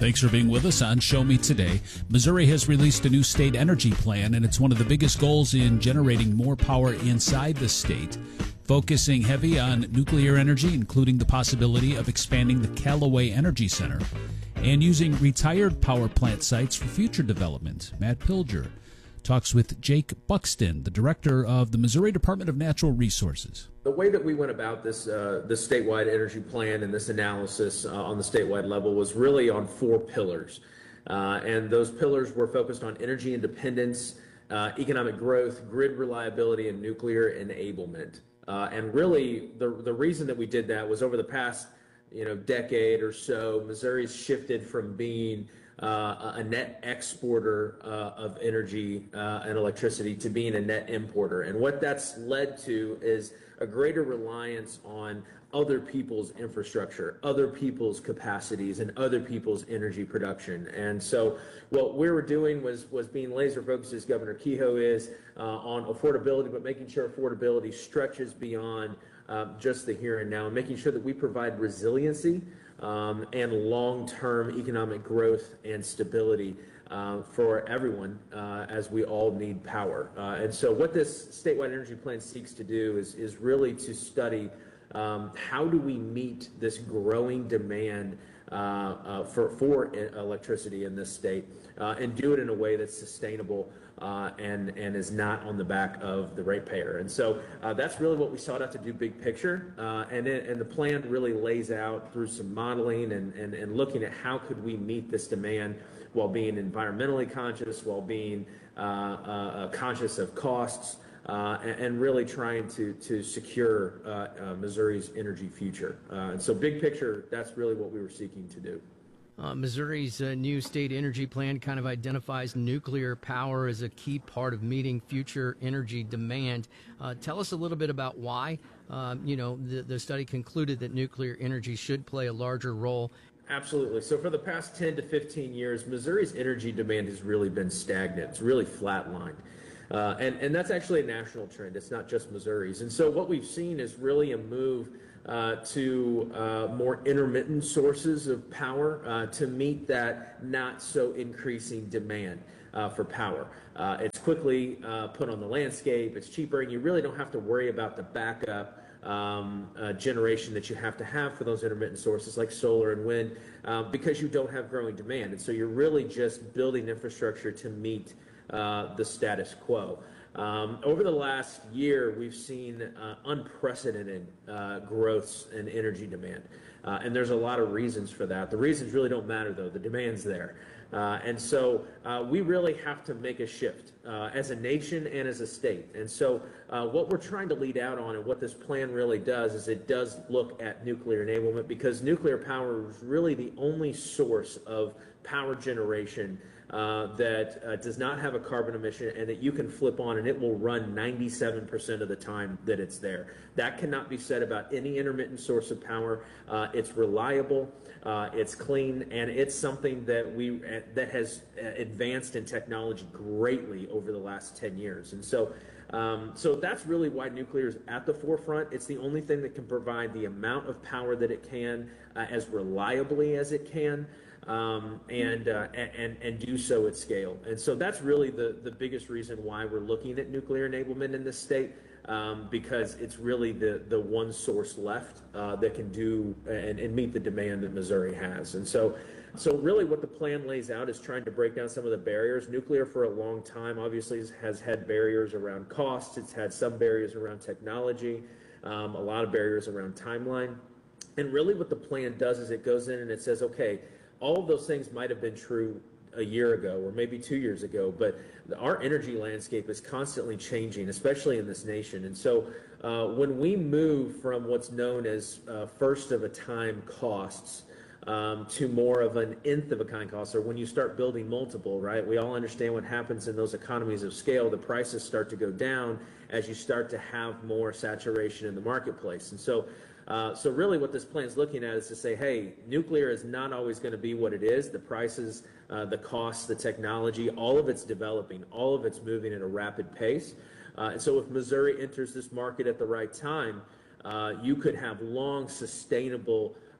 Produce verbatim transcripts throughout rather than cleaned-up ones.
Thanks for being with us on Show Me Today. Missouri has released a new state energy plan, and it's one of the biggest goals in generating more power inside the state, focusing heavy on nuclear energy, including the possibility of expanding the Callaway Energy Center, and using retired power plant sites for future development. Matt Pilger talks with Jake Buxton, the director of the Missouri Department of Natural Resources. The way that we went about this uh, this statewide energy plan and this analysis uh, on the statewide level was really on four pillars. Uh, and those pillars were focused on energy independence, uh, economic growth, grid reliability, and nuclear enablement. Uh, and really, the, the reason that we did that was over the past you know, decade or so, Missouri's shifted from being Uh, a net exporter uh, of energy uh, and electricity to being a net importer. And what that's led to is a greater reliance on other people's infrastructure, other people's capacities, and other people's energy production. And so what we were doing was, was being laser focused, as Governor Kehoe is, uh, on affordability, but making sure affordability stretches beyond uh, just the here and now, and making sure that we provide resiliency Um, and long-term economic growth and stability uh, for everyone uh, as we all need power. Uh, and so what this statewide energy plan seeks to do is, is really to study um, how do we meet this growing demand uh, uh, for, for electricity in this state uh, and do it in a way that's sustainable Uh, and, and is not on the back of the ratepayer. And so uh, that's really what we sought out to do big picture. Uh, and, it, and the plan really lays out through some modeling and, and, and looking at how could we meet this demand while being environmentally conscious, while being uh, uh, conscious of costs, uh, and, and really trying to, to secure uh, uh, Missouri's energy future. Uh, and so big picture, that's really what we were seeking to do. Uh, Missouri's uh, new state energy plan kind of identifies nuclear power as a key part of meeting future energy demand. Uh, tell us a little bit about why, um, you know, the, the study concluded that nuclear energy should play a larger role. Absolutely. So for the past ten to fifteen years, Missouri's energy demand has really been stagnant. It's really flatlined. Uh, and, and that's actually a national trend. It's not just Missouri's. And so what we've seen is really a move uh, to uh, more intermittent sources of power uh, to meet that not so increasing demand uh, for power. Uh, it's quickly uh, put on the landscape. It's cheaper, and you really don't have to worry about the backup Um, uh, generation that you have to have for those intermittent sources like solar and wind uh, because you don't have growing demand. And so you're really just building infrastructure to meet uh, the status quo. Um, over the last year, we've seen uh, unprecedented uh, growths in energy demand. Uh, and there's a lot of reasons for that. The reasons really don't matter, though. The demand's there. Uh, and so uh, we really have to make a shift uh, as a nation and as a state. And so uh, what we're trying to lead out on and what this plan really does is it does look at nuclear enablement, because nuclear power is really the only source of power generation uh, that uh, does not have a carbon emission and that you can flip on and it will run ninety-seven percent of the time that it's there. That cannot be said about any intermittent source of power. Uh, it's reliable, uh, it's clean, and it's something that we uh, that has advanced in technology greatly over the last ten years. And so Um, so that's really why nuclear is at the forefront. It's the only thing that can provide the amount of power that it can uh, as reliably as it can, um, and, uh, and and do so at scale. And so that's really the, the biggest reason why we're looking at nuclear enablement in this state, um, because it's really the, the one source left uh, that can do and, and meet the demand that Missouri has. And so So really what the plan lays out is trying to break down some of the barriers. Nuclear for a long time obviously has had barriers around costs. It's had some barriers around technology, um, a lot of barriers around timeline. And really what the plan does is it goes in and it says, okay, all of those things might have been true a year ago or maybe two years ago, but our energy landscape is constantly changing, especially in this nation. And so uh, when we move from what's known as uh, first of a time costs Um, to more of an nth of a kind cost, or when you start building multiple, right? We all understand what happens in those economies of scale. The prices start to go down as you start to have more saturation in the marketplace. And so, uh, so really what this plan is looking at is to say, hey, nuclear is not always going to be what it is. The prices, uh, the costs, the technology, all of it's developing, all of it's moving at a rapid pace. Uh, and so if Missouri enters this market at the right time, uh, you could have long, sustainable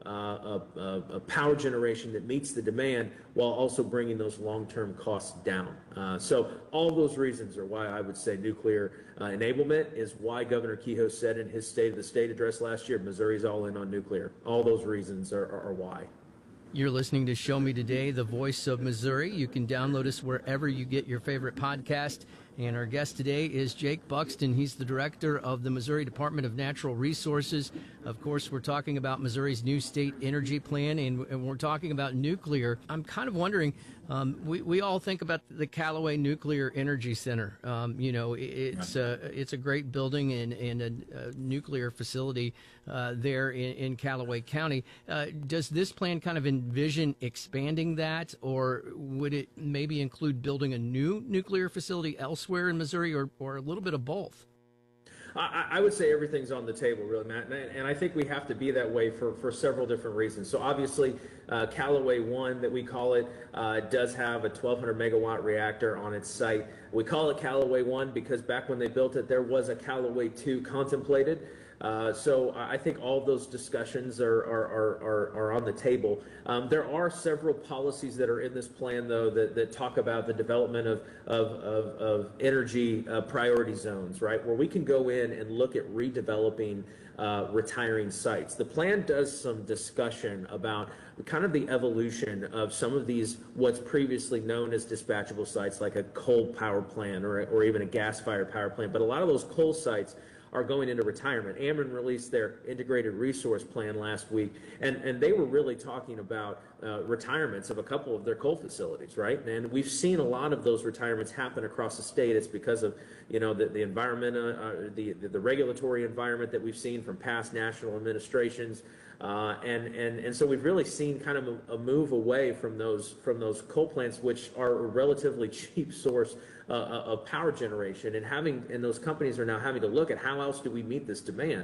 uh, a, a, a power generation that meets the demand while also bringing those long-term costs down. Uh, so all those reasons are why I would say nuclear uh, enablement is why Governor Kehoe said in his State of the State address last year, Missouri's all in on nuclear. All those reasons are, are, are why. You're listening to Show Me Today, the voice of Missouri. You can download us wherever you get your favorite podcast. And our guest today is Jake Buxton. He's the director of the Missouri Department of Natural Resources. Of course, we're talking about Missouri's new state energy plan, and, and we're talking about nuclear. I'm kind of wondering, um, we, we all think about the Callaway Nuclear Energy Center. Um, you know, it, it's, a, it's a great building and, and a, a nuclear facility uh, there in, in Callaway County. Uh, does this plan kind of envision expanding that, or would it maybe include building a new nuclear facility elsewhere in Missouri, or, or a little bit of both? I, I would say everything's on the table, really, Matt, and I, and I think we have to be that way for, for several different reasons. So obviously, uh, Callaway One, that we call it, uh, does have a twelve hundred megawatt reactor on its site. We call it Callaway One because back when they built it, there was a Callaway Two contemplated. Uh, so I think all of those discussions are, are, are, are on the table. Um, there are several policies that are in this plan, though, that, that talk about the development of, of, of, of energy uh, priority zones, right, where we can go in and look at redeveloping uh, retiring sites. The plan does some discussion about kind of the evolution of some of these what's previously known as dispatchable sites, like a coal power plant or, or even a gas-fired power plant. But a lot of those coal sites are going into retirement. Ameren released their integrated resource plan last week, and, and they were really talking about uh, retirements of a couple of their coal facilities, right? And we've seen a lot of those retirements happen across the state. It's because of, you know, the, the environment, uh, the, the, the regulatory environment that we've seen from past national administrations. Uh, and, and, and so we've really seen kind of a, a move away from those, from those coal plants, which are a relatively cheap source uh, of power generation. And having, and those companies are now having to look at how else do we meet this demand.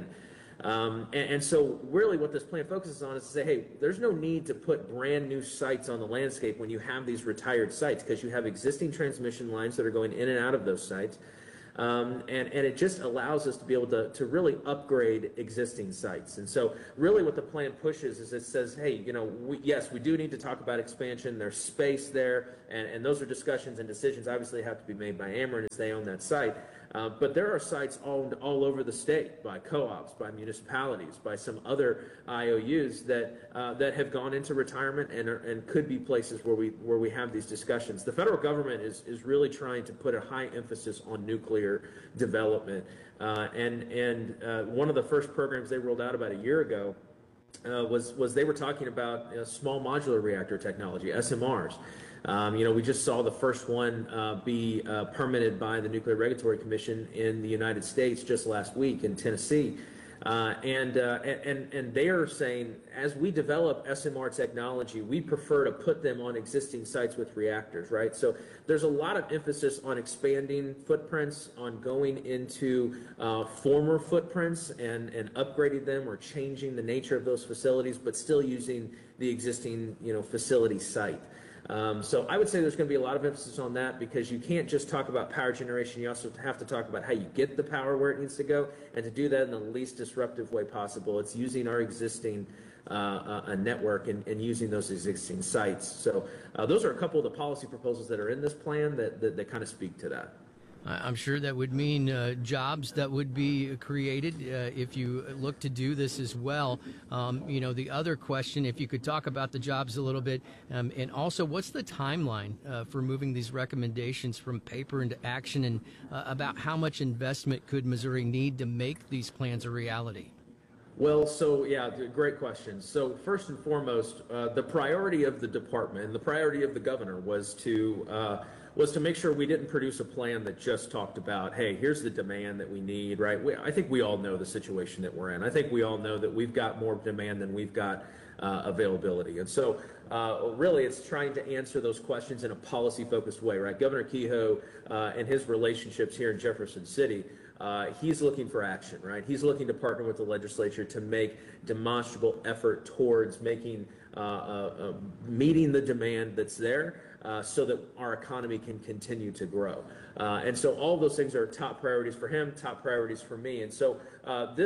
Um, and, and so really what this plan focuses on is to say, hey, there's no need to put brand new sites on the landscape when you have these retired sites, because you have existing transmission lines that are going in and out of those sites. Um, and, and it just allows us to be able to, to really upgrade existing sites. And so really what the plan pushes is it says, hey, you know, we, yes, we do need to talk about expansion. There's space there, and, and those are discussions and decisions obviously have to be made by Ameren as they own that site. Uh, but there are sites owned all over the state by co-ops, by municipalities, by some other I O Us that uh, that have gone into retirement and are, and could be places where we where we have these discussions. The federal government is is really trying to put a high emphasis on nuclear development, uh, and and uh, one of the first programs they rolled out about a year ago uh, was was they were talking about uh, small modular reactor technology, S M Rs. Um, you know, we just saw the first one uh, be uh, permitted by the Nuclear Regulatory Commission in the United States just last week in Tennessee. Uh, and, uh, and, and they are saying, as we develop S M R technology, we prefer to put them on existing sites with reactors, right? So there's a lot of emphasis on expanding footprints, on going into uh, former footprints and, and upgrading them or changing the nature of those facilities, but still using the existing, you know, facility site. Um, so I would say there's going to be a lot of emphasis on that, because you can't just talk about power generation. You also have to talk about how you get the power where it needs to go, and to do that in the least disruptive way possible. It's using our existing uh, uh, network and, and using those existing sites. So uh, those are a couple of the policy proposals that are in this plan that, that, that kind of speak to that. I'm sure that would mean uh, jobs that would be created uh, if you look to do this as well. Um, you know, the other question, if you could talk about the jobs a little bit, um, and also what's the timeline uh, for moving these recommendations from paper into action, and uh, about how much investment could Missouri need to make these plans a reality? Well, so yeah, great question. So first and foremost, uh, the priority of the department and the priority of the governor was to uh, was to make sure we didn't produce a plan that just talked about, hey, here's the demand that we need, right? We, I think we all know the situation that we're in. I think we all know that we've got more demand than we've got uh, availability. And so uh, really it's trying to answer those questions in a policy-focused way, right? Governor Kehoe uh, and his relationships here in Jefferson City, Uh, he's looking for action, right? He's looking to partner with the legislature to make demonstrable effort towards making, uh, uh, uh, meeting the demand that's there uh, so that our economy can continue to grow. Uh, and so all those things are top priorities for him, top priorities for me. And so uh, this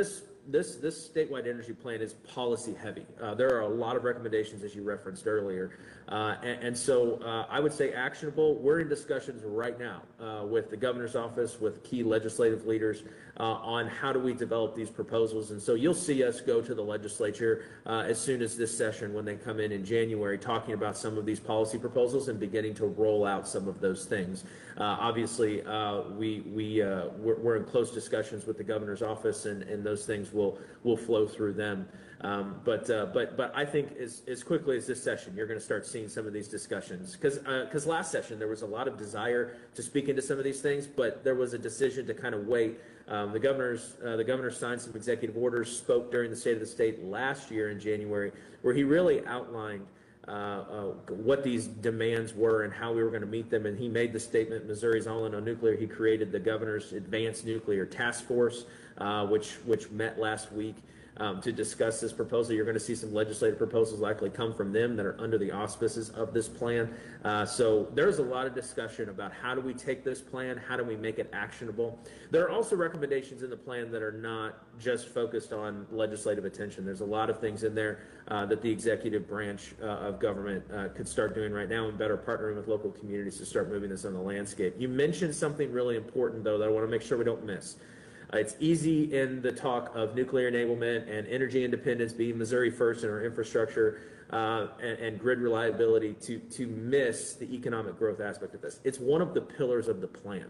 this this statewide energy plan is policy heavy. Uh, there are a lot of recommendations, as you referenced earlier, uh, and, and so uh, I would say actionable. We're in discussions right now uh, with the governor's office, with key legislative leaders uh, on how do we develop these proposals. And so you'll see us go to the legislature uh, as soon as this session, when they come in in January, talking about some of these policy proposals and beginning to roll out some of those things. Uh, obviously, uh, we we uh, we're, we're in close discussions with the governor's office, and, and those things will will flow through them. Um, but uh, but but I think as as quickly as this session, you're going to start seeing some of these discussions, because because uh, last session there was a lot of desire to speak into some of these things, but there was a decision to kind of wait. Um, the governor's uh, the governor signed some executive orders, spoke during the State of the State last year in January, where he really outlined uh, uh, what these demands were and how we were going to meet them. And he made the statement, Missouri's all in on nuclear. He created the governor's Advanced Nuclear Task Force, uh, which which met last week um, to discuss this proposal. You're going to see some legislative proposals likely come from them that are under the auspices of this plan. Uh, so there's a lot of discussion about how do we take this plan, how do we make it actionable. There are also recommendations in the plan that are not just focused on legislative attention. There's a lot of things in there uh, that the executive branch uh, of government uh, could start doing right now, and better partnering with local communities to start moving this on the landscape. You mentioned something really important, though, that I want to make sure we don't miss. Uh, it's easy in the talk of nuclear enablement and energy independence, being Missouri first in our infrastructure uh, and, and grid reliability, to, to miss the economic growth aspect of this. It's one of the pillars of the plan.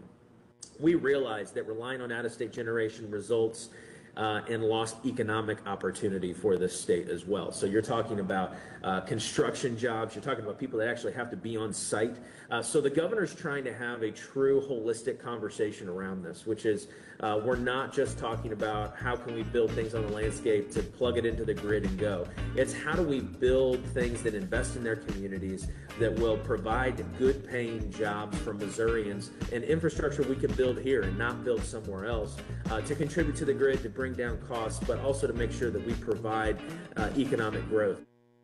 We realize that relying on out-of-state generation results uh, in lost economic opportunity for this state as well. So you're talking about uh, construction jobs, you're talking about people that actually have to be on site. Uh, so the governor's trying to have a true holistic conversation around this, which is uh, we're not just talking about how can we build things on the landscape to plug it into the grid and go. It's how do we build things that invest in their communities, that will provide good paying jobs for Missourians, and infrastructure we can build here and not build somewhere else uh, to contribute to the grid, to bring down costs, but also to make sure that we provide uh, economic growth.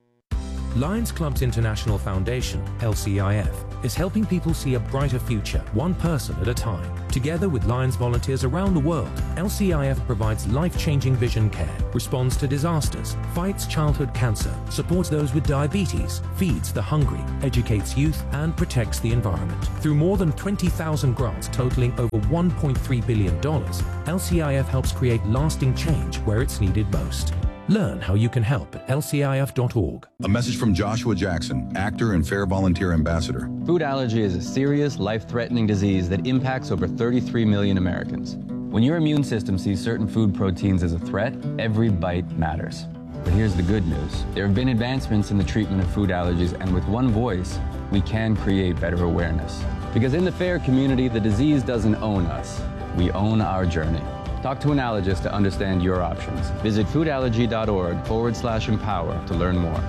Lions Clubs International Foundation, L C I F, is helping people see a brighter future, one person at a time. Together with Lions volunteers around the world, L C I F provides life-changing vision care, responds to disasters, fights childhood cancer, supports those with diabetes, feeds the hungry, educates youth, and protects the environment. Through more than twenty thousand grants totaling over one point three billion dollars, L C I F helps create lasting change where it's needed most. Learn how you can help at L C I F dot org. A message from Joshua Jackson, actor and Fair Volunteer Ambassador. Food allergy is a serious, life-threatening disease that impacts over thirty-three million Americans. When your immune system sees certain food proteins as a threat, every bite matters. But here's the good news. There have been advancements in the treatment of food allergies, and with one voice, we can create better awareness. Because in the FAIR community, the disease doesn't own us. We own our journey. Talk to an allergist to understand your options. Visit foodallergy.org forward slash empower to learn more.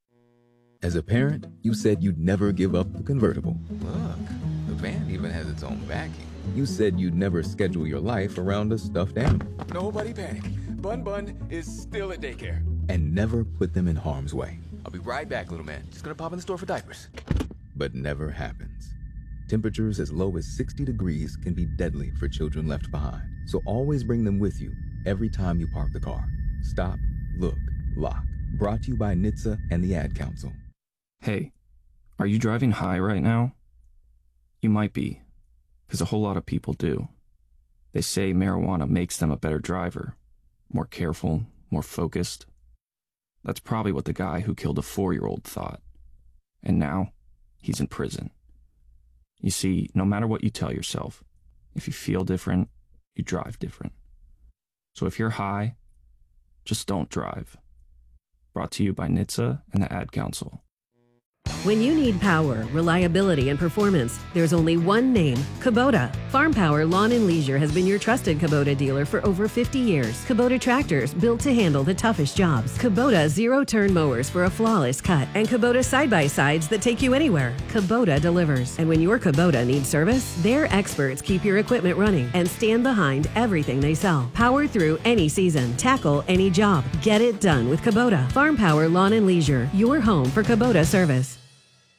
As a parent, you said you'd never give up the convertible. Look, the van even has its own backing. You said you'd never schedule your life around a stuffed animal. Nobody panic. Bun Bun is still at daycare. And never put them in harm's way. I'll be right back, little man. Just gonna pop in the store for diapers. But never happens. Temperatures as low as sixty degrees can be deadly for children left behind. So always bring them with you every time you park the car. Stop, look, lock. Brought to you by N H T S A and the Ad Council. Hey, are you driving high right now? You might be, because a whole lot of people do. They say marijuana makes them a better driver, more careful, more focused. That's probably what the guy who killed a four-year-old thought. And now, he's in prison. You see, no matter what you tell yourself, if you feel different, you drive different. So if you're high, just don't drive. Brought to you by N H T S A and the Ad Council. When you need power, reliability, and performance, there's only one name, Kubota. Farm Power Lawn and Leisure has been your trusted Kubota dealer for over fifty years. Kubota tractors built to handle the toughest jobs. Kubota zero-turn mowers for a flawless cut. And Kubota side-by-sides that take you anywhere. Kubota delivers. And when your Kubota needs service, their experts keep your equipment running and stand behind everything they sell. Power through any season. Tackle any job. Get it done with Kubota. Farm Power Lawn and Leisure, your home for Kubota service.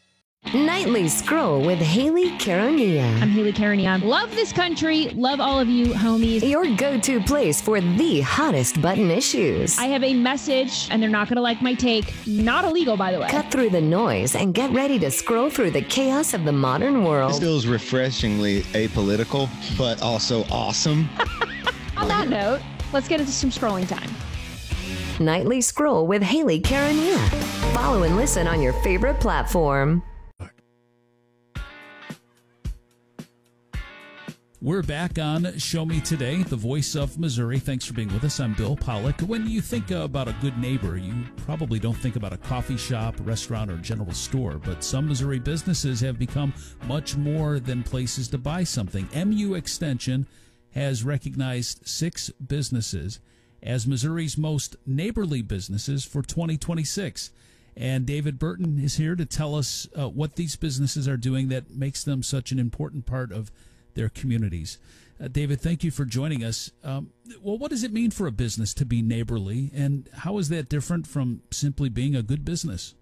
Nightly Scroll with Haley Caronia. I'm Haley Caronia. Love this country. Love all of you, homies. Your go-to place for the hottest button issues. I have a message, and they're not going to like my take. Not illegal, by the way. Cut through the noise and get ready to scroll through the chaos of the modern world. This feels refreshingly apolitical, but also awesome. On that note, let's get into some scrolling time. Nightly Scroll with Haley Caronia. Follow and listen on your favorite platform. We're back on Show Me Today, the voice of Missouri. Thanks for being with us. I'm Bill Pollock. When you think about a good neighbor, you probably don't think about a coffee shop, restaurant, or general store. But some Missouri businesses have become much more than places to buy something. M U Extension has recognized six businesses as Missouri's most neighborly businesses for twenty twenty-six. And David Burton is here to tell us uh, what these businesses are doing that makes them such an important part of their communities. Uh, David, thank you for joining us. Um, well, what does it mean for a business to be neighborly, and how is that different from simply being a good business?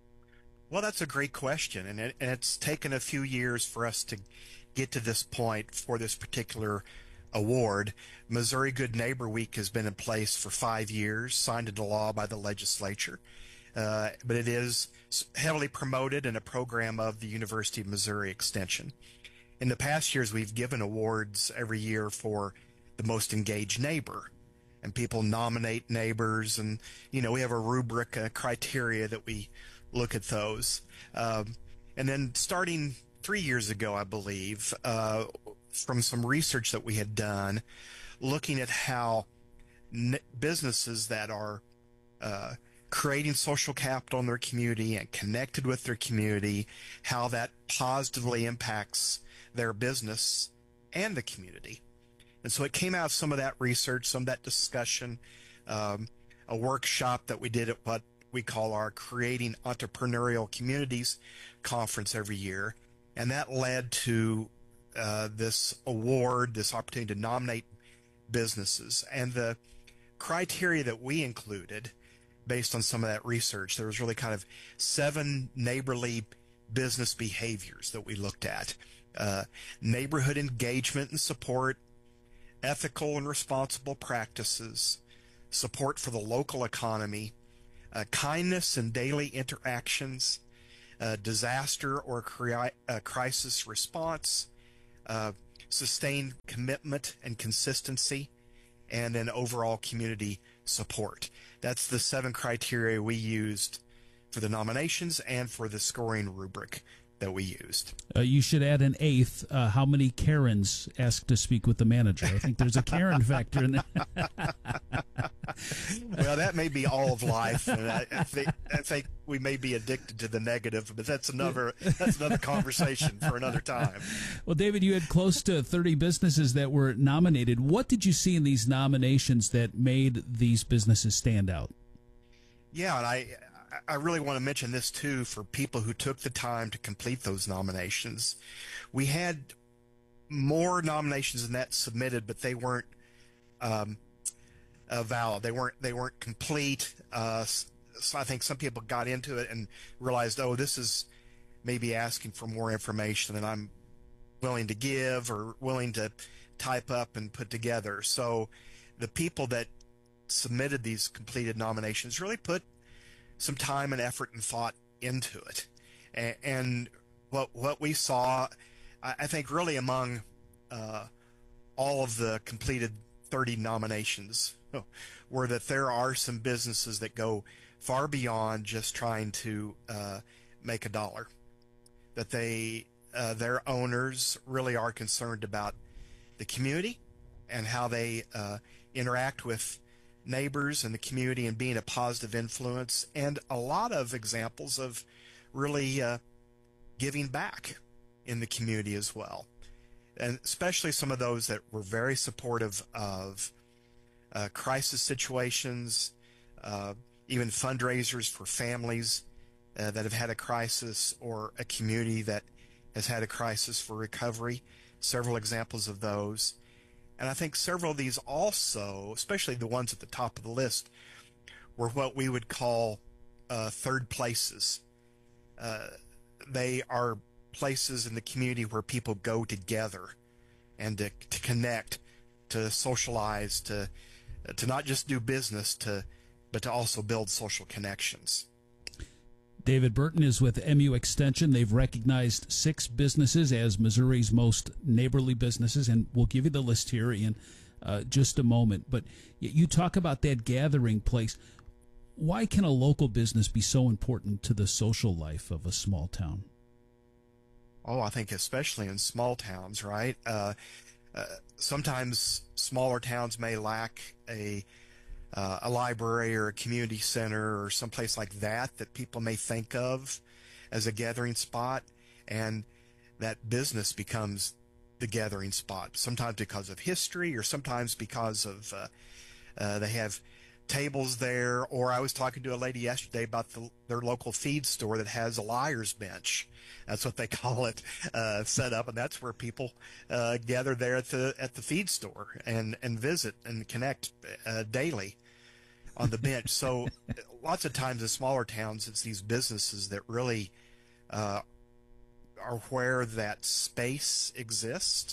Well, that's a great question, and, it, and it's taken a few years for us to get to this point for this particular award. Missouri Good Neighbor Week has been in place for five years, signed into law by the legislature, uh, but it is heavily promoted in a program of the University of Missouri Extension. In the past years, we've given awards every year for the most engaged neighbor, and people nominate neighbors, and, you know, we have a rubric, a criteria that we look at those. Um, and then starting three years ago, I believe, uh, from some research that we had done, looking at how n- businesses that are uh, creating social capital in their community and connected with their community, how that positively impacts their business and the community. And so it came out of some of that research, some of that discussion, um, a workshop that we did at what we call our Creating Entrepreneurial Communities conference every year. And that led to uh, this award, this opportunity to nominate businesses. And the criteria that we included based on some of that research, there was really kind of seven neighborly business behaviors that we looked at. Uh, neighborhood engagement and support, ethical and responsible practices, support for the local economy, uh, kindness and daily interactions, uh, disaster or cri- uh, crisis response, uh, sustained commitment and consistency, and then overall community support. That's the seven criteria we used for the nominations and for the scoring rubric that we used. Uh, you should add an eighth. Uh, how many Karens asked to speak with the manager? I think there's a Karen factor in there. Well, that may be all of life, and I, I think I think we may be addicted to the negative, but that's another that's another conversation for another time. Well, David, you had close to thirty businesses that were nominated. What did you see in these nominations that made these businesses stand out? Yeah, and I. I really want to mention this, too, for people who took the time to complete those nominations. We had more nominations than that submitted, but they weren't um, uh, valid. They weren't they weren't complete. Uh, so I think some people got into it and realized, oh, this is maybe asking for more information than I'm willing to give or willing to type up and put together. So the people that submitted these completed nominations really put some time and effort and thought into it. And, and what what we saw, I think really among uh, all of the completed thirty nominations, were that there are some businesses that go far beyond just trying to uh, make a dollar. That they, uh, their owners really are concerned about the community and how they uh, interact with neighbors and the community and being a positive influence, and a lot of examples of really uh, giving back in the community as well. And especially some of those that were very supportive of uh, crisis situations, uh, even fundraisers for families uh, that have had a crisis, or a community that has had a crisis for recovery. Several examples of those. And I think several of these also, especially the ones at the top of the list, were what we would call uh, third places. Uh, they are places in the community where people go together and to, to connect, to socialize, to to not just do business, to but to also build social connections. David Burton is with M U Extension. They've recognized six businesses as Missouri's most neighborly businesses, and we'll give you the list here in uh, just a moment. But you talk about that gathering place. Why can a local business be so important to the social life of a small town? Oh, I think especially in small towns, right? Uh, uh, sometimes smaller towns may lack a uh, a library or a community center or someplace like that that people may think of as a gathering spot, and that business becomes the gathering spot. Sometimes because of history, or sometimes because of uh, uh, they have tables there. Or I was talking to a lady yesterday about the, their local feed store that has a liar's bench. That's what they call it, uh, set up, and that's where people uh, gather there at the at the feed store and and visit and connect uh, daily on the bench. So lots of times in smaller towns, it's these businesses that really uh, are where that space exists.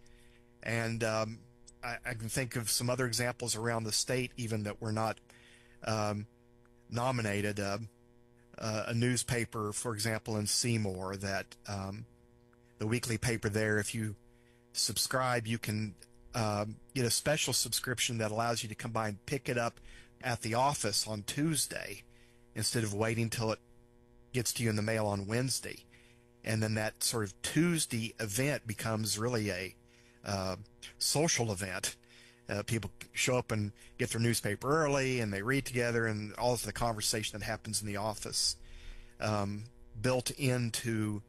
And um, I, I can think of some other examples around the state, even that were not um, nominated. Uh, uh, a newspaper, for example, in Seymour, that um, the weekly paper there, if you subscribe, you can um, get a special subscription that allows you to come by and pick it up at the office on Tuesday instead of waiting till it gets to you in the mail on Wednesday. And then that sort of Tuesday event becomes really a uh, social event. Uh, people show up and get their newspaper early, and they read together, and all of the conversation that happens in the office um, built into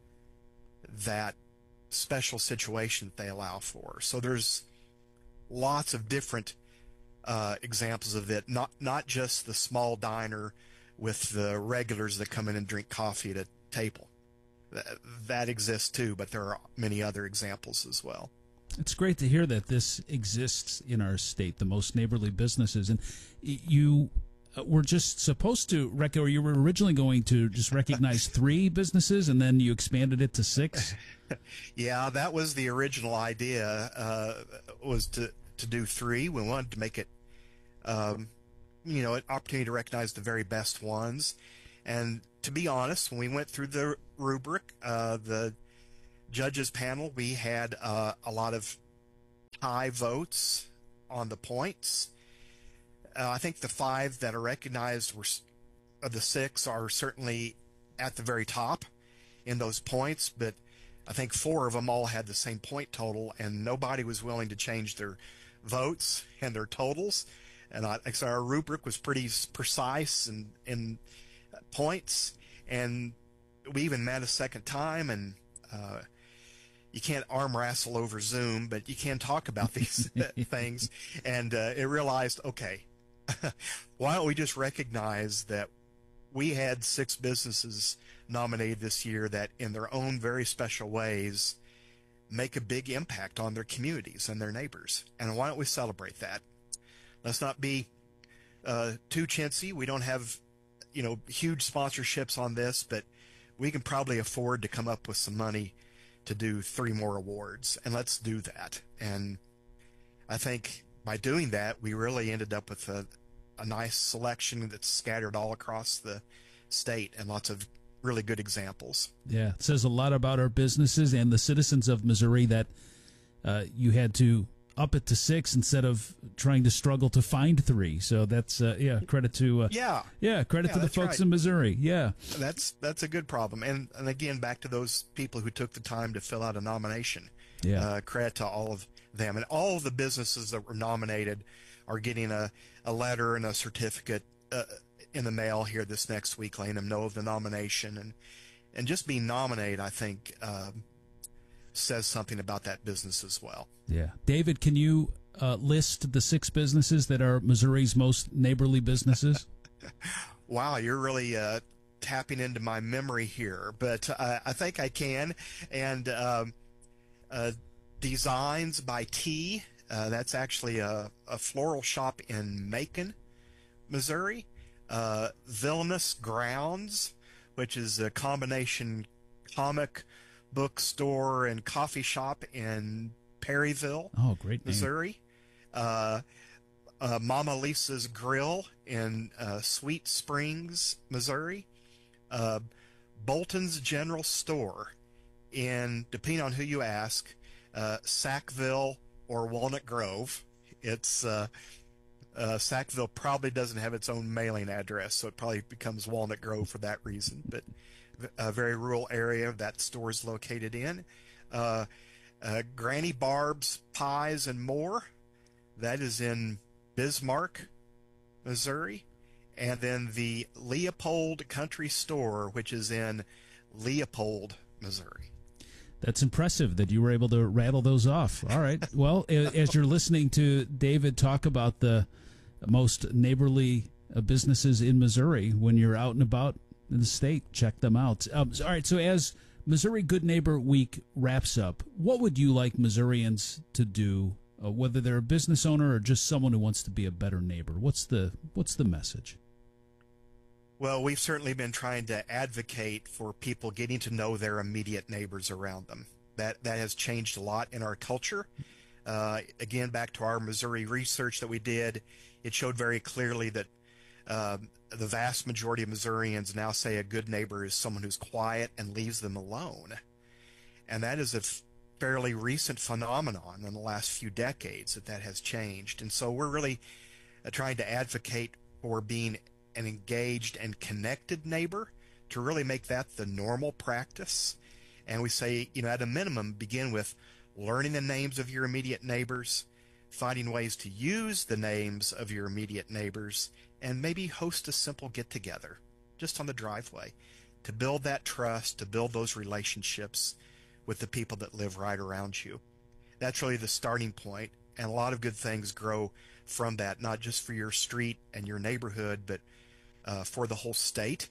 that special situation that they allow for. So there's lots of different uh, examples of it, not not just the small diner with the regulars that come in and drink coffee at a table. That, that exists too, but there are many other examples as well. It's great to hear that this exists in our state, the most neighborly businesses. And you were just supposed to, rec- or you were originally going to just recognize three businesses, and then you expanded it to six? Yeah, that was the original idea, uh, was to, to do three. We wanted to make it, um, you know, an opportunity to recognize the very best ones. And to be honest, when we went through the rubric, uh, the judges panel, we had uh, a lot of high votes on the points. Uh, I think the five that are recognized were, of the six, are certainly at the very top in those points, but I think four of them all had the same point total, and nobody was willing to change their votes and their totals. And I, so our rubric was pretty precise in, in points, and we even met a second time, and uh, you can't arm wrestle over Zoom, but you can talk about these things. And uh, it realized, okay, why don't we just recognize that we had six businesses nominated this year that in their own very special ways make a big impact on their communities and their neighbors. And why don't we celebrate that? Let's not be uh, too chintzy. We don't have, you know, huge sponsorships on this, but we can probably afford to come up with some money to do three more awards, and let's do that. And I think by doing that, we really ended up with a, a nice selection that's scattered all across the state, and lots of really good examples. Yeah, it says a lot about our businesses and the citizens of Missouri that uh, you had to up it to six instead of trying to struggle to find three. So that's uh, yeah, credit to uh, yeah, yeah, credit yeah, to the that's folks right. in Missouri. Yeah, that's that's a good problem. And and again, back to those people who took the time to fill out a nomination. Yeah, uh, credit to all of them, and all of the businesses that were nominated are getting a a letter and a certificate uh, in the mail here this next week, letting them know of the nomination. And and just being nominated, I think, uh, says something about that business as well. Yeah, David, can you uh, list the six businesses that are Missouri's most neighborly businesses? Wow, you're really uh, tapping into my memory here, but uh, I think I can. And um, uh, Designs by T, uh, that's actually a, a floral shop in Macon, Missouri. Uh, Villainous Grounds, which is a combination comic book store and coffee shop in Perryville, oh, great name. Missouri. Uh, uh, Mama Lisa's Grill in uh, Sweet Springs, Missouri. Uh, Bolton's General Store in, depending on who you ask, uh, Sackville or Walnut Grove. It's uh, uh, Sackville probably doesn't have its own mailing address, so it probably becomes Walnut Grove for that reason. But a very rural area that store is located in. Uh, uh, Granny Barb's Pies and More. That is in Bismarck, Missouri. And then the Leopold Country Store, which is in Leopold, Missouri. That's impressive that you were able to rattle those off. All right. Well, as you're listening to David talk about the most neighborly businesses in Missouri, when you're out and about in the state, check them out. Um, all right. So as Missouri Good Neighbor Week wraps up, what would you like Missourians to do, uh, whether they're a business owner or just someone who wants to be a better neighbor? What's the what's the message? Well, we've certainly been trying to advocate for people getting to know their immediate neighbors around them. That that has changed a lot in our culture. Uh, again, back to our Missouri research that we did, it showed very clearly that uh, the vast majority of Missourians now say a good neighbor is someone who's quiet and leaves them alone. And that is a fairly recent phenomenon in the last few decades that that has changed. And so we're really uh, trying to advocate for being an engaged and connected neighbor to really make that the normal practice. And we say, you know, at a minimum, begin with learning the names of your immediate neighbors, finding ways to use the names of your immediate neighbors, and maybe host a simple get-together just on the driveway to build that trust, to build those relationships with the people that live right around you. That's really the starting point, and a lot of good things grow from that, not just for your street and your neighborhood, but uh, for the whole state.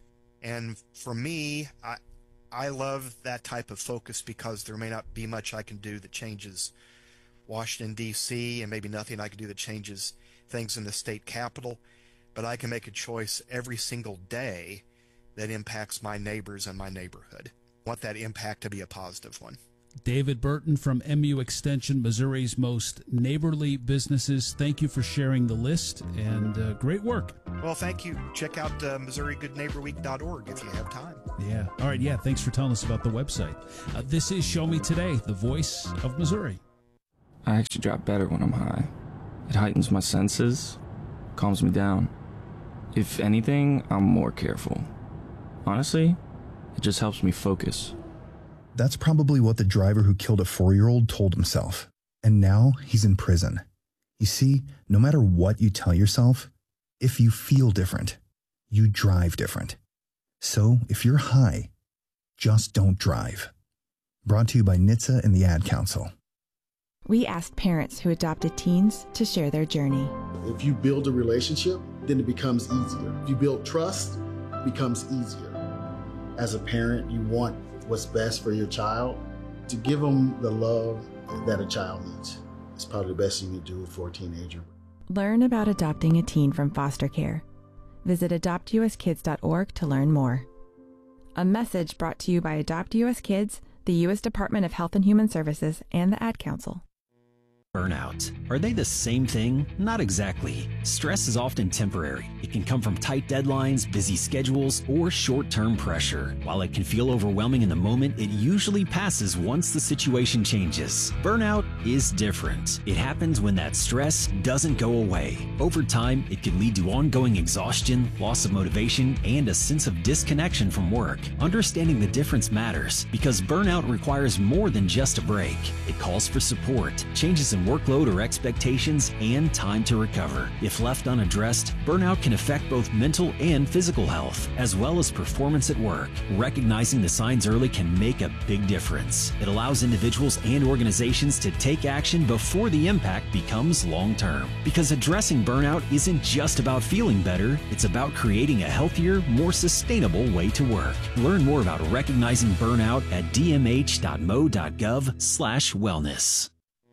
And for me, I, I love that type of focus because there may not be much I can do that changes Washington, D C, and maybe nothing I can do that changes things in the state capitol, but I can make a choice every single day that impacts my neighbors and my neighborhood. I want that impact to be a positive one. David Burton from M U Extension, Missouri's most neighborly businesses. Thank you for sharing the list, and uh, great work. Well, thank you. Check out uh, Missouri Good Neighbor Week dot org if you have time. Yeah. All right. Yeah. Thanks for telling us about the website. Uh, this is Show Me Today, the voice of Missouri. I actually drive better when I'm high. It heightens my senses, calms me down. If anything, I'm more careful. Honestly, it just helps me focus. That's probably what the driver who killed a four-year-old told himself. And now he's in prison. You see, no matter what you tell yourself, if you feel different, you drive different. So if you're high, just don't drive. Brought to you by N H T S A and the Ad Council. We asked parents who adopted teens to share their journey. If you build a relationship, then it becomes easier. If you build trust, it becomes easier. As a parent, you want what's best for your child. To give them the love that a child needs. It's probably the best thing you can do for a teenager. Learn about adopting a teen from foster care. Visit adopt U S kids dot org to learn more. A message brought to you by Adopt U S Kids, the U S Department of Health and Human Services, and the Ad Council. Burnout. Are they the same thing? Not exactly. Stress is often temporary. It can come from tight deadlines, busy schedules, or short-term pressure. While it can feel overwhelming in the moment, it usually passes once the situation changes. Burnout is different. It happens when that stress doesn't go away. Over time, it can lead to ongoing exhaustion, loss of motivation, and a sense of disconnection from work. Understanding the difference matters because burnout requires more than just a break. It calls for support, changes in workload or expectations, and time to recover. If left unaddressed, burnout can affect both mental and physical health, as well as performance at work. Recognizing the signs early can make a big difference. It allows individuals and organizations to take action before the impact becomes long-term. Because addressing burnout isn't just about feeling better, it's about creating a healthier, more sustainable way to work. Learn more about recognizing burnout at d m h dot m o dot gov slash wellness.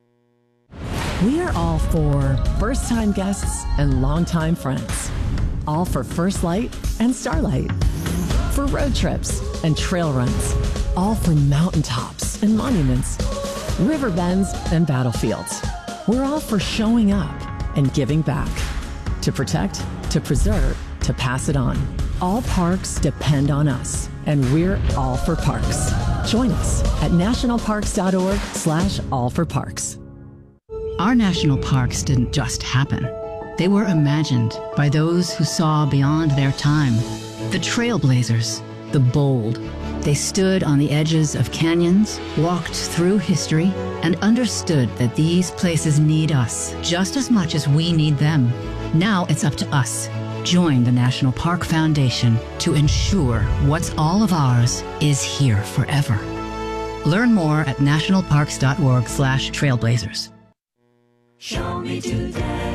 We are all for first-time guests and longtime friends. All for First Light and Starlight. for road trips and trail runs, all for mountaintops and monuments, river bends and battlefields. We're all for showing up and giving back. To protect, to preserve, to pass it on. All parks depend on us, and we're all for parks. Join us at nationalparks.org slash all for parks. Our national parks didn't just happen. They were imagined by those who saw beyond their time. The trailblazers, the bold. They stood on the edges of canyons, walked through history, and understood that these places need us just as much as we need them. Now it's up to us. Join the National Park Foundation to ensure what's all of ours is here forever. Learn more at nationalparks.org slash trailblazers. Show me today.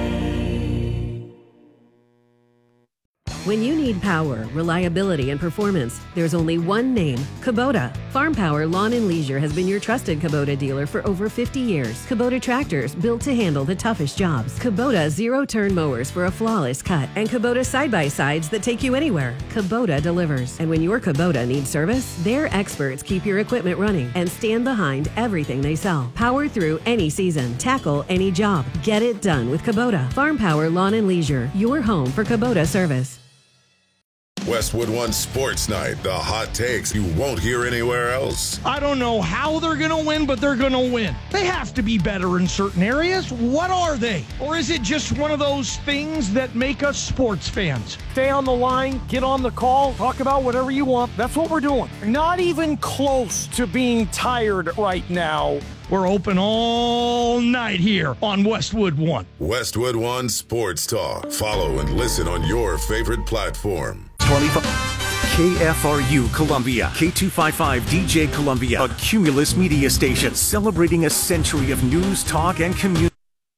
When you need power, reliability, and performance, there's only one name, Kubota. Farm Power Lawn and Leisure has been your trusted Kubota dealer for over fifty years. Kubota tractors built to handle the toughest jobs. Kubota zero-turn mowers for a flawless cut. And Kubota side-by-sides that take you anywhere. Kubota delivers. And when your Kubota needs service, their experts keep your equipment running and stand behind everything they sell. Power through any season. Tackle any job. Get it done with Kubota. Farm Power Lawn and Leisure, your home for Kubota service. Westwood One Sports Night, the hot takes you won't hear anywhere else. I don't know how they're going to win, but they're going to win. They have to be better in certain areas. What are they? Or is it just one of those things that make us sports fans? Stay on the line, get on the call, talk about whatever you want. That's what we're doing. Not even close to being tired right now. We're open all night here on Westwood One. Westwood One Sports Talk. Follow and listen on your favorite platform. twenty-five K F R U Columbia, K two fifty-five D J Columbia, a Cumulus media station celebrating a century of news, talk, and community.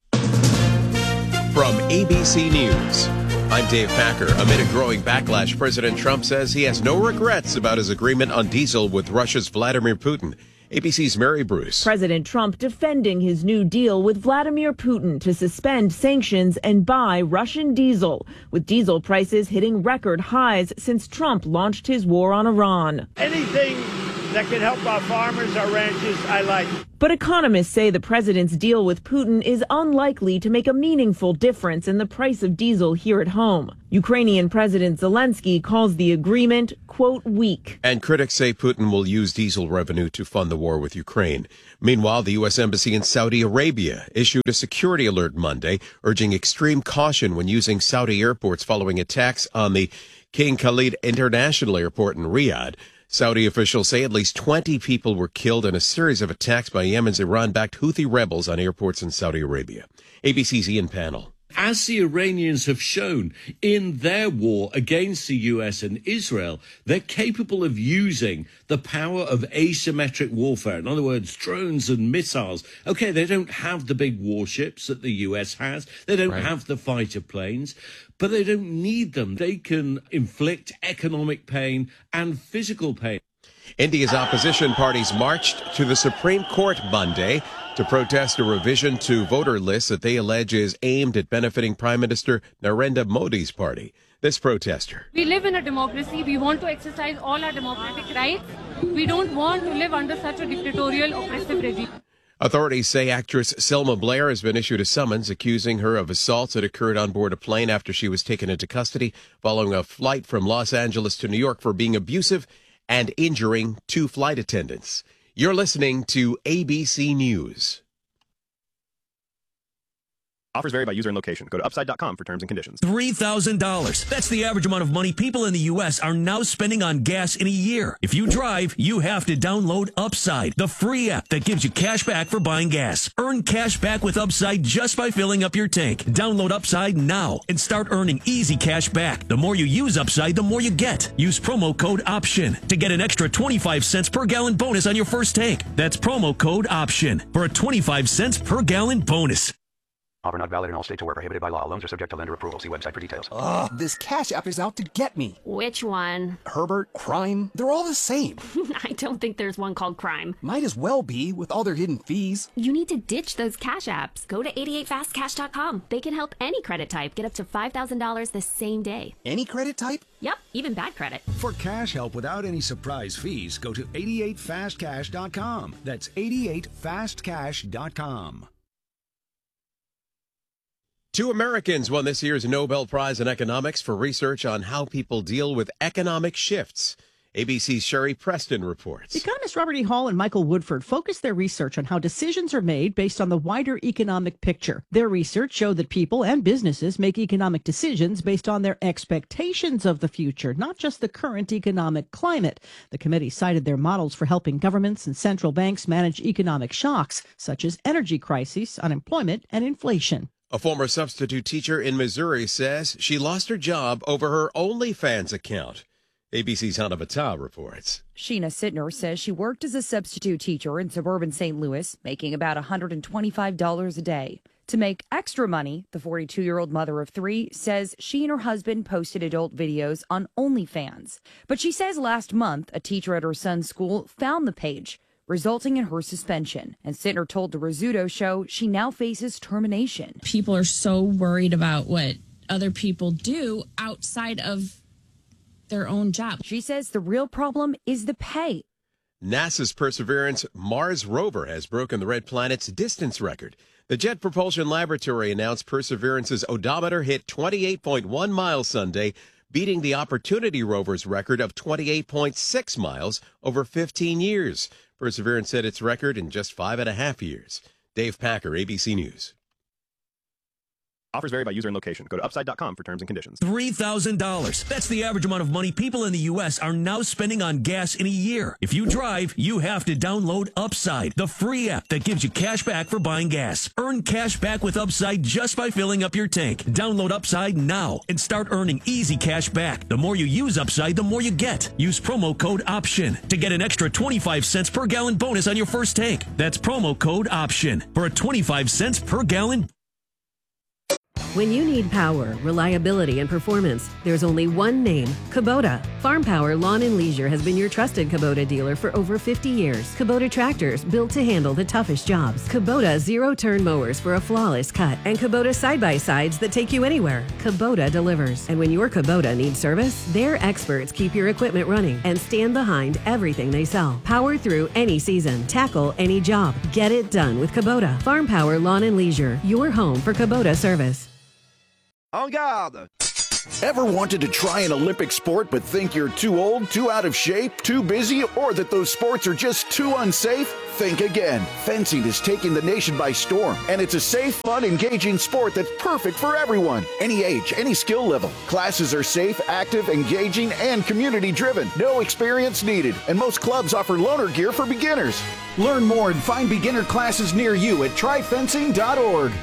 From A B C News, I'm Dave Packer. Amid a growing backlash, President Trump says he has no regrets about his agreement on diesel with Russia's Vladimir Putin. A B C's Mary Bruce. President Trump defending his new deal with Vladimir Putin to suspend sanctions and buy Russian diesel, with diesel prices hitting record highs since Trump launched his war on Iran. Anything that can help our farmers, our ranchers, I like. But economists say the president's deal with Putin is unlikely to make a meaningful difference in the price of diesel here at home. Ukrainian President Zelensky calls the agreement, quote, weak. And critics say Putin will use diesel revenue to fund the war with Ukraine. Meanwhile, the U S Embassy in Saudi Arabia issued a security alert Monday, urging extreme caution when using Saudi airports following attacks on the King Khalid International Airport in Riyadh. Saudi officials say at least twenty people were killed in a series of attacks by Yemen's Iran-backed Houthi rebels on airports in Saudi Arabia. A B C's Ian Pannell. As the Iranians have shown in their war against the U S and Israel, they're capable of using the power of asymmetric warfare. In other words, drones and missiles. Okay, they don't have the big warships that the U S has. They don't right. have the fighter planes, but they don't need them. They can inflict economic pain and physical pain. India's opposition parties marched to the Supreme Court Monday to protest a revision to voter lists that they allege is aimed at benefiting Prime Minister Narendra Modi's party. This protester. We live in a democracy. We want to exercise all our democratic rights. We don't want to live under such a dictatorial, oppressive regime. Authorities say actress Selma Blair has been issued a summons accusing her of assaults that occurred on board a plane after she was taken into custody following a flight from Los Angeles to New York for being abusive and injuring two flight attendants. You're listening to A B C News. Offers vary by user and location. Go to upside dot com for terms and conditions. three thousand dollars. That's the average amount of money people in the U S are now spending on gas in a year. If you drive, you have to download Upside, the free app that gives you cash back for buying gas. Earn cash back with Upside just by filling up your tank. Download Upside now and start earning easy cash back. The more you use Upside, the more you get. Use promo code OPTION to get an extra twenty-five cents per gallon bonus on your first tank. That's promo code OPTION for a twenty-five cents per gallon bonus. Offer not valid in all states or where prohibited by law. Loans are subject to lender approval. See website for details. Ugh, this Cash App is out to get me. Which one? Herbert, Crime, they're all the same. I don't think there's one called Crime. Might as well be, with all their hidden fees. You need to ditch those Cash Apps. Go to eighty-eight fast cash dot com. They can help any credit type get up to five thousand dollars the same day. Any credit type? Yep, even bad credit. For cash help without any surprise fees, go to eighty-eight fast cash dot com. That's eighty-eight fast cash dot com. Two Americans won this year's Nobel Prize in Economics for research on how people deal with economic shifts. A B C's Sherry Preston reports. Economists Robert E. Hall and Michael Woodford focused their research on how decisions are made based on the wider economic picture. Their research showed that people and businesses make economic decisions based on their expectations of the future, not just the current economic climate. The committee cited their models for helping governments and central banks manage economic shocks, such as energy crises, unemployment, and inflation. A former substitute teacher in Missouri says she lost her job over her OnlyFans account. A B C's Hannah Battah reports. Sheena Sittner says she worked as a substitute teacher in suburban Saint Louis, making about one hundred twenty-five dollars a day. To make extra money, the forty-two-year-old mother of three says she and her husband posted adult videos on OnlyFans. But she says last month, a teacher at her son's school found the page, resulting in her suspension. And Sittner told the Rizzuto Show she now faces termination. People are so worried about what other people do outside of their own job. She says the real problem is the pay. NASA's Perseverance Mars rover has broken the red planet's distance record. The Jet Propulsion Laboratory announced Perseverance's odometer hit twenty-eight point one miles Sunday, beating the Opportunity rover's record of twenty-eight point six miles over fifteen years. Perseverance set its record in just five and a half years. Dave Packer, A B C News. Offers vary by user and location. Go to upside dot com for terms and conditions. three thousand dollars. That's the average amount of money people in the U S are now spending on gas in a year. If you drive, you have to download Upside, the free app that gives you cash back for buying gas. Earn cash back with Upside just by filling up your tank. Download Upside now and start earning easy cash back. The more you use Upside, the more you get. Use promo code OPTION to get an extra twenty-five cents per gallon bonus on your first tank. That's promo code OPTION for a twenty-five cents per gallon. When you need power, reliability, and performance, there's only one name, Kubota. Farm Power Lawn and Leisure has been your trusted Kubota dealer for over fifty years. Kubota tractors built to handle the toughest jobs. Kubota zero-turn mowers for a flawless cut. And Kubota side-by-sides that take you anywhere. Kubota delivers. And when your Kubota needs service, their experts keep your equipment running and stand behind everything they sell. Power through any season. Tackle any job. Get it done with Kubota. Farm Power Lawn and Leisure, your home for Kubota service. En garde! Ever wanted to try an Olympic sport but think you're too old, too out of shape, too busy, or that those sports are just too unsafe? Think again. Fencing is taking the nation by storm, and it's a safe, fun, engaging sport that's perfect for everyone. Any age, any skill level. Classes are safe, active, engaging, and community-driven. No experience needed, and most clubs offer loaner gear for beginners. Learn more and find beginner classes near you at try fencing dot org.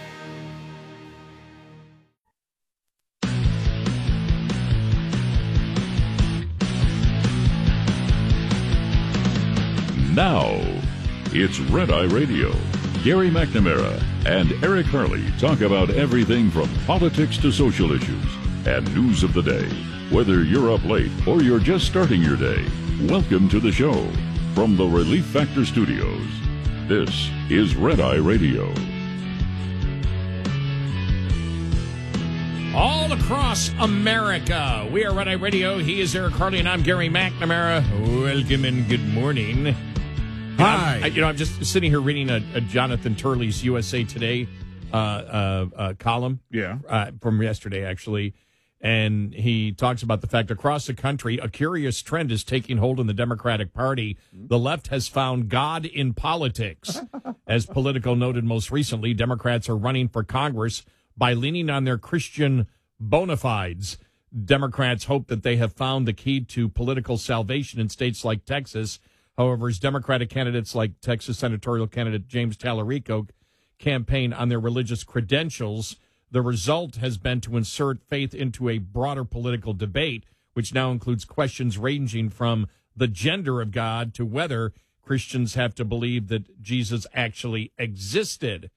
Now, it's Red Eye Radio. Gary McNamara and Eric Hurley talk about everything from politics to social issues and news of the day. Whether you're up late or you're just starting your day, welcome to the show. From the Relief Factor Studios, this is Red Eye Radio. All across America, we are Red Eye Radio. He is Eric Harley, and I'm Gary McNamara. Welcome and good morning. Hi. I, you know, I'm just sitting here reading a, a Jonathan Turley's U S A Today uh, uh, uh, column. Yeah. Uh, from yesterday, actually. And he talks about the fact across the country, a curious trend is taking hold in the Democratic Party. The left has found God in politics. As Politico noted most recently, Democrats are running for Congress by leaning on their Christian bona fides. Democrats hope that they have found the key to political salvation in states like Texas. However, as Democratic candidates like Texas senatorial candidate James Tallarico campaign on their religious credentials, the result has been to insert faith into a broader political debate, which now includes questions ranging from the gender of God to whether Christians have to believe that Jesus actually existed.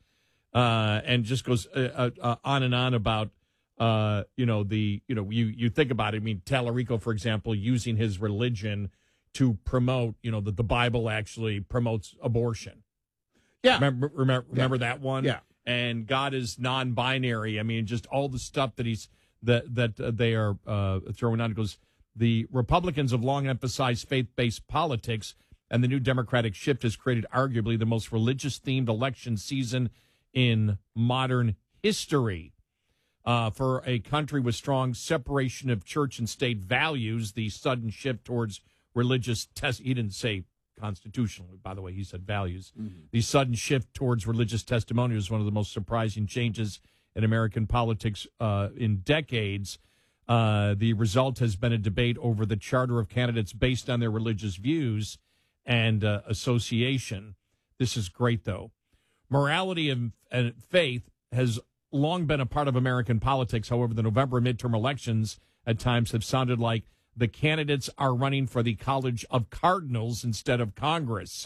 uh, and just goes uh, uh, on and on about, uh, you know, the, you know, you, you think about it. I mean, Tallarico, for example, using his religion to promote, you know, that the Bible actually promotes abortion. Yeah. Remember, remember, Yeah. remember that one? Yeah. And God is non-binary. I mean, just all the stuff that he's, that, that uh, they are uh, throwing out. It goes, the Republicans have long emphasized faith-based politics, and the new Democratic shift has created arguably the most religious-themed election season in modern history. Uh, for a country with strong separation of church and state values, the sudden shift towards religious test he didn't say constitutionally, by the way, he said values. Mm-hmm. The sudden shift towards religious testimony was one of the most surprising changes in American politics uh, in decades. Uh, the result has been a debate over the charter of candidates based on their religious views and uh, association. This is great, though. Morality and, and faith has long been a part of American politics. However, the November midterm elections at times have sounded like the candidates are running for the College of Cardinals instead of Congress.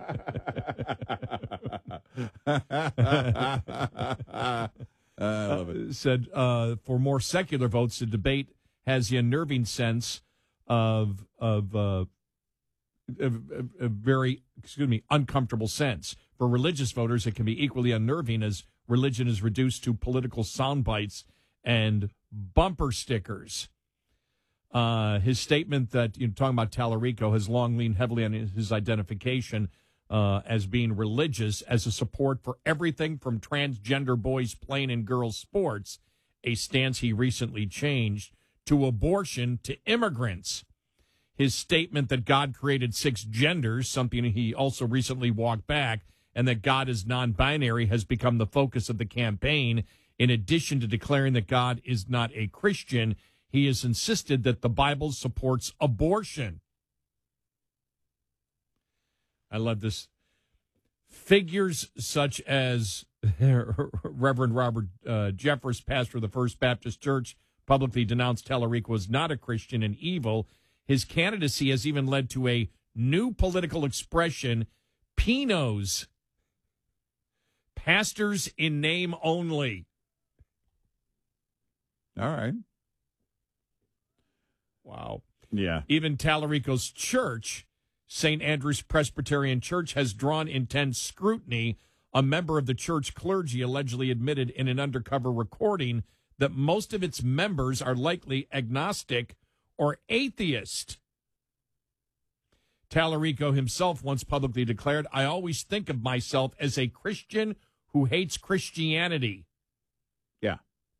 I love it. Uh, said uh, for more secular votes, the debate has the unnerving sense of of uh, a, a, a very excuse me uncomfortable sense. For religious voters, it can be equally unnerving as religion is reduced to political sound bites and bumper stickers. Uh, his statement that, you know, talking about Tallarico, has long leaned heavily on his identification uh, as being religious, as a support for everything from transgender boys playing in girls' sports, a stance he recently changed, to abortion to immigrants. His statement that God created six genders, something he also recently walked back, and that God is non-binary, has become the focus of the campaign. In addition to declaring that God is not a Christian, he has insisted that the Bible supports abortion. I love this. Figures such as Reverend Robert uh, Jeffress, pastor of the First Baptist Church, publicly denounced Tallarico as not a Christian and evil. His candidacy has even led to a new political expression, Pinos. Pastors in name only. All right. Wow. Yeah. Even Tallarico's church, Saint Andrew's Presbyterian Church, has drawn intense scrutiny. A member of the church clergy allegedly admitted in an undercover recording that most of its members are likely agnostic or atheist. Tallarico himself once publicly declared, "I always think of myself as a Christian who hates Christianity." Yeah.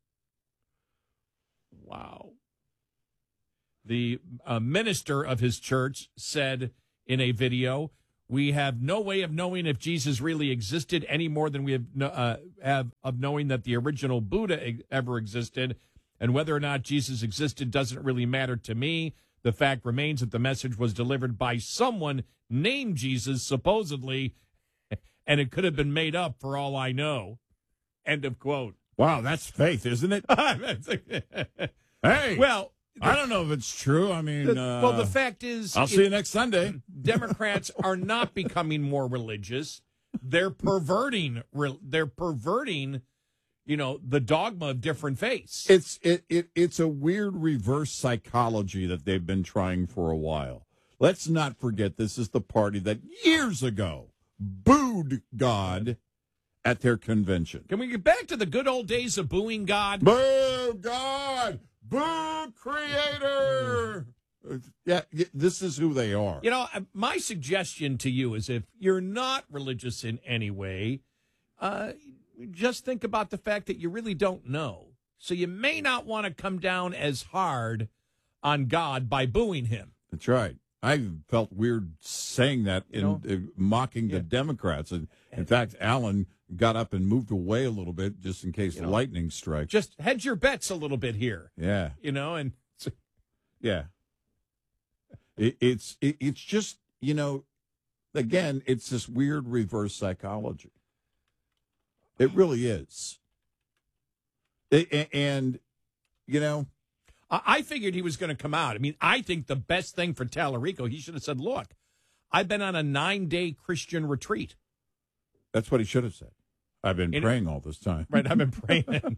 Wow. The uh, minister of his church said in a video, "We have no way of knowing if Jesus really existed any more than we have, no, uh, have of knowing that the original Buddha e- ever existed. And whether or not Jesus existed doesn't really matter to me. The fact remains that the message was delivered by someone named Jesus, supposedly, and it could have been made up for all I know." End of quote. Wow, that's faith, isn't it? Hey, well, I don't know if it's true. I mean, the, uh, well, the fact is, I'll see you next Sunday. Democrats are not becoming more religious. They're perverting. They're perverting, you know, the dogma of different faiths. It's it, it it's a weird reverse psychology that they've been trying for a while. Let's not forget, this is the party that years ago booed God at their convention. Can we get back to the good old days of booing God? Boo God! Boo Creator! Yeah, this is who they are. You know, my suggestion to you is, if you're not religious in any way, uh, just think about the fact that you really don't know. So you may not want to come down as hard on God by booing him. That's right. I felt weird saying that in You know? uh, mocking the Democrats. And in fact, Alan got up and moved away a little bit just in case the know, lightning strikes. Just hedge your bets a little bit here. Yeah. You know, and Yeah. It, it's it, it's just, you know, again, it's this weird reverse psychology. It really is. It, and, you know, I figured he was going to come out. I mean, I think the best thing for Tallarico, he should have said, "Look, I've been on a nine-day Christian retreat." That's what he should have said. I've been You know- praying all this time. Right, I've been praying.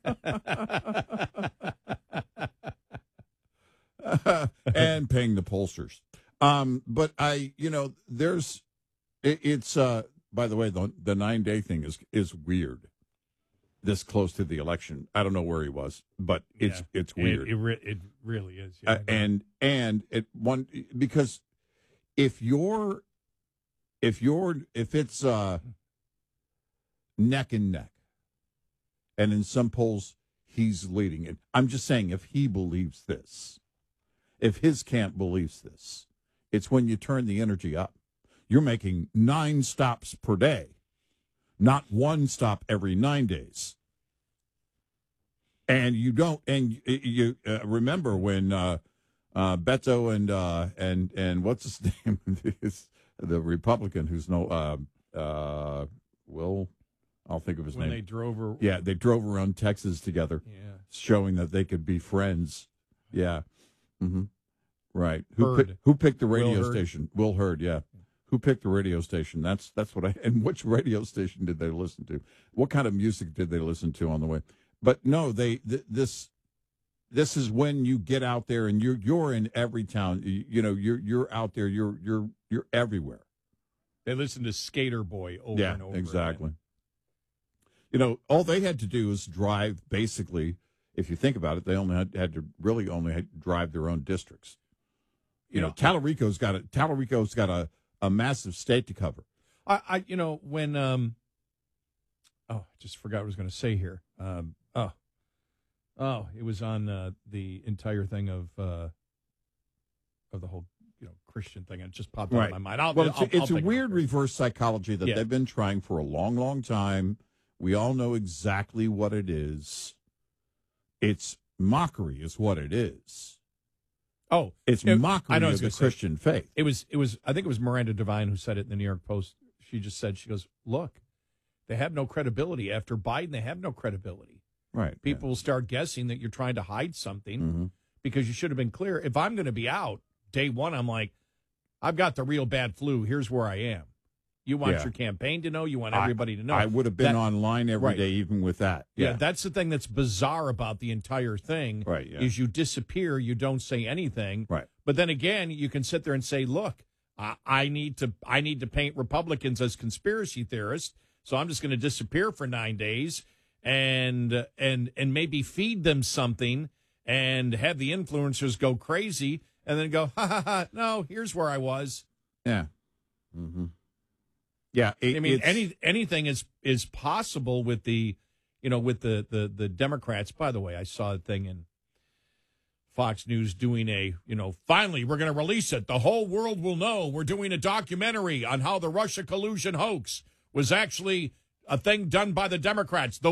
And paying the pollsters. Um, but I, you know, there's, it, it's, uh, by the way, the, the nine day thing is, is weird. This close to the election. I don't know where he was, but it's, Yeah. it's weird. It, it, re- it really is. Yeah, Uh, and, and it one, because if you're, if you're, if it's, uh, neck and neck, and in some polls he's leading it. I'm just saying, if he believes this, if his camp believes this, it's when you turn the energy up. You're making nine stops per day, not one stop every nine days. And you don't, and you, you uh, remember when uh, uh, Beto and uh, and and what's his name, the Republican who's no, uh, uh, Will. I'll think of his when name. they drove her. Yeah, they drove around Texas together, Yeah. showing that they could be friends. Yeah. Mm-hmm. Right. Who, Hurd. pick, who picked the Will radio Hurd. station? Will Hurd, yeah. Who picked the radio station? That's that's what I. And which radio station did they listen to? What kind of music did they listen to on the way? But no, they th- this this is when you get out there and you're you're in every town. You, you know, you're you're out there. You're you're you're everywhere. They listened to Skater Boy over Yeah, and over. exactly. Again. You know, all they had to do is drive, basically, if you think about it, they only had, had to really only had to drive their own districts. You know, Yeah. Talarico's got a Talarico's got a, a massive state to cover. I, I, you know, when, um, oh, I just forgot what I was going to say here. Um, oh, oh, it was on uh, the entire thing of, uh, of the whole, you know, Christian thing. It just popped out of my mind. I'll, well, I'll, it's, I'll it's a think of it weird first. reverse psychology that Yeah. they've been trying for a long, long time. We all know exactly what it is. It's mockery, is what it is. Oh, It's it- mockery I know what I of was the gonna say. Christian faith. It was, it was, I think it was Miranda Devine who said it in the New York Post. She just said, she goes, look, they have no credibility. After Biden, they have no credibility. Right. People will start guessing that you're trying to hide something Mm-hmm. because you should have been clear. If I'm going to be out day one, I'm like, I've got the real bad flu. Here's where I am. You want Yeah. your campaign to know. You want I- everybody to know. I would have been That- online every day, Right. even with that. Yeah. Yeah. that's the thing that's bizarre about the entire thing. Right, yeah. Is you disappear, you don't say anything. Right. But then again, you can sit there and say, "Look, I, I need to, I need to paint Republicans as conspiracy theorists, so I'm just going to disappear for nine days and and and maybe feed them something and have the influencers go crazy, and then go, ha ha ha, no, here's where I was." Yeah. Mm-hmm. Yeah. it- I mean, it's- any anything is is possible with the, you know, with the the the Democrats. By the way, I saw a thing in Fox News doing a, you know, finally we're going to release it. The whole world will know we're doing a documentary on how the Russia collusion hoax was actually a thing done by the Democrats. The